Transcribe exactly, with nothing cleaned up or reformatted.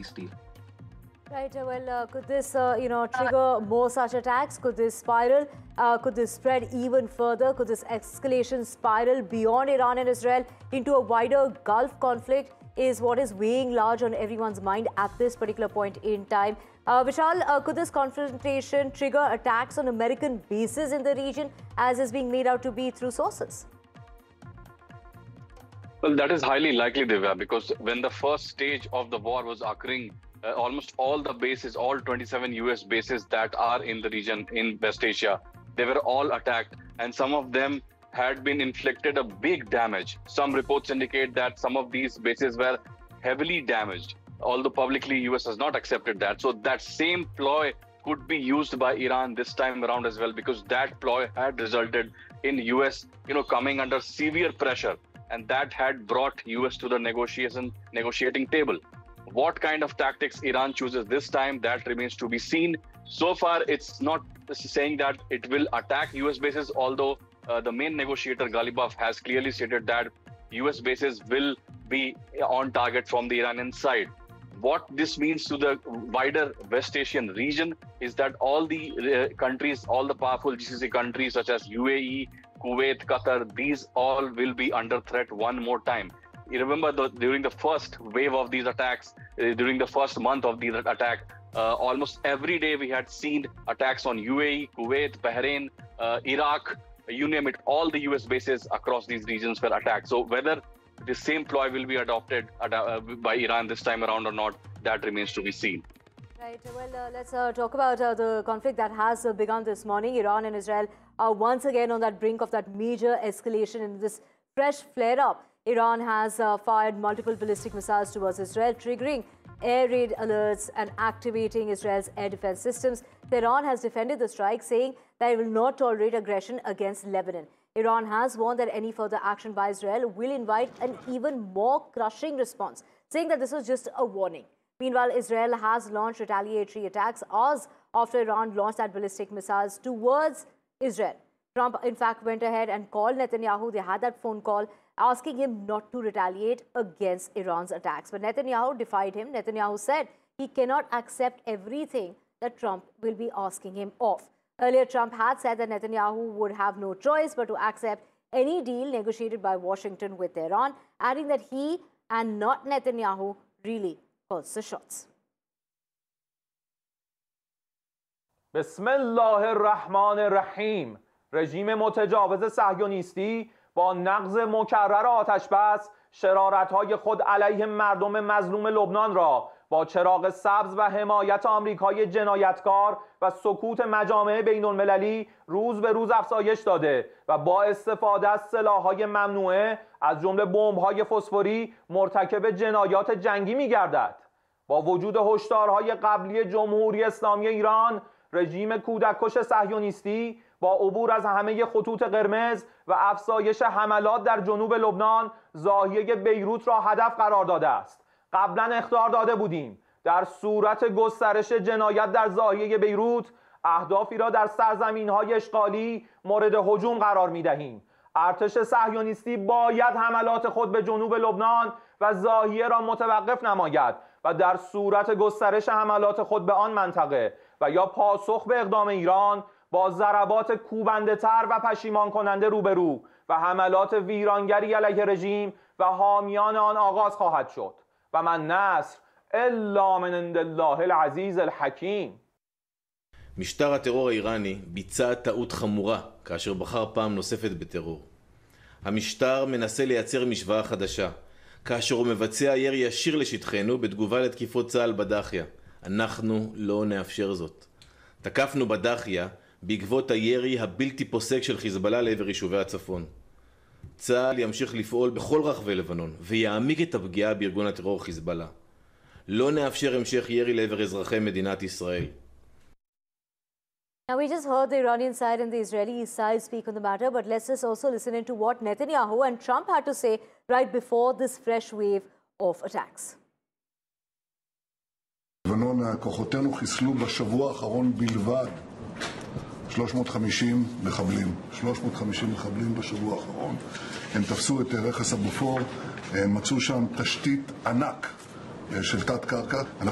peace deal. Right, uh, well, uh, could this, uh, you know, trigger more such attacks? Could this spiral? Uh, could this spread even further? Could this escalation spiral beyond Iran and Israel into a wider Gulf conflict is what is weighing large on everyone's mind at this particular point in time. Uh, Vishal, uh, could this confrontation trigger attacks on American bases in the region as is being made out to be through sources? Well, that is highly likely, Divya, because when the first stage of the war was occurring, uh, almost all the bases, all twenty-seven U S bases that are in the region in West Asia, they were all attacked, and some of them had been inflicted a big damage. Some reports indicate that some of these bases were heavily damaged, although publicly U S has not accepted that. So that same ploy could be used by Iran this time around as well, because that ploy had resulted in U S, you know, coming under severe pressure, and that had brought U S to the negotiation negotiating table. What kind of tactics Iran chooses this time, that remains to be seen. So far, it's not saying that it will attack U S bases, although uh, the main negotiator Ghalibaf has clearly stated that U S bases will be on target from the Iranian side. What this means to the wider West Asian region is that all the uh, countries, all the powerful G C C countries such as U A E, Kuwait, Qatar, these all will be under threat one more time. You remember the, during the first wave of these attacks, uh, during the first month of the attack, uh, almost every day we had seen attacks on U A E, Kuwait, Bahrain, uh, Iraq, you name it, all the U S bases across these regions were attacked. So whether the same ploy will be adopted uh, by Iran this time around or not, that remains to be seen. Right. Well, uh, let's uh, talk about uh, the conflict that has uh, begun this morning. Iran and Israel are once again on that brink of that major escalation in this fresh flare-up. Iran has uh, fired multiple ballistic missiles towards Israel, triggering air raid alerts and activating Israel's air defense systems. Tehran has defended the strike, saying that it will not tolerate aggression against Lebanon. Iran has warned that any further action by Israel will invite an even more crushing response, saying that this was just a warning. Meanwhile, Israel has launched retaliatory attacks hours after Iran launched that ballistic missiles towards Israel. Trump, in fact, went ahead and called Netanyahu. They had that phone call asking him not to retaliate against Iran's attacks. But Netanyahu defied him. Netanyahu said he cannot accept everything that Trump will be asking him of. Earlier, Trump had said that Netanyahu would have no choice but to accept any deal negotiated by Washington with Iran, adding that he and not Netanyahu really calls the shots. بسم الله الرحمن الرحیم. رژیم متجاوز صهیونیستی با نقض مکرر آتش بس شرارت‌های خود علیه مردم مظلوم لبنان را با چراغ سبز و حمایت آمریکای جنایتکار و سکوت مجامع بین‌المللی روز به روز افزایش داده و با استفاده از سلاح‌های ممنوعه از جمله بمب‌های فسفوری مرتکب جنایات جنگی می‌گردد. با وجود هشدارهای قبلی جمهوری اسلامی ایران، رژیم کودککش صهیونیستی با عبور از همه خطوط قرمز و افزایش حملات در جنوب لبنان ضاحیه بیروت را هدف قرار داده است. قبلا اخطار داده بودیم در صورت گسترش جنایت در ضاحیه بیروت اهدافی را در سرزمین‌های اشغالی مورد هجوم قرار می‌دهیم. ارتش صهیونیستی باید حملات خود به جنوب لبنان و ضاحیه را متوقف نماید و در صورت گسترش حملات خود به آن منطقه و یا پاسخ به اقدام ایران با ضربات کوبنده‌تر و پشیمان کننده روبرو و حملات ویرانگری علیه رژیم و حامیان آن آغاز خواهد شد و من نصر الا من عند الله العزیز الحکیم. משטר הטרור האיראני ביצע טעות חמורה כאשר בחר פעם נוספת בטרור. המשטר מנסה לייצר משוואה חדשה, כאשר הוא מבצע ירי ישיר לשטחנו בתגובה לתקיפות צה"ל בדחיה. אנחנו לא נאפשר זאת. תקפנו בדחיה בעקבות הירי הבלתי פוסק של חיזבאללה לעבר יישובי הצפון. צה"ל ימשיך לפעול בכל רחבי לבנון ויעמיק את הפגיעה בארגון הטרור חיזבאללה. לא נאפשר המשך ירי לעבר אזרחי מדינת ישראל. Now, we just heard the Iranian side and the Israeli side speak on the matter, but let's just also listen into what Netanyahu and Trump had to say right before this fresh wave of attacks. לבנון, כוחותינו חיסלו בשבוע האחרון בלבד שלוש מאות וחמישים מחבלים. שלוש מאות וחמישים מחבלים בשבוע האחרון. הם תפסו את רכס הבופור, מצאו שם תשתית ענק של תת קרקע.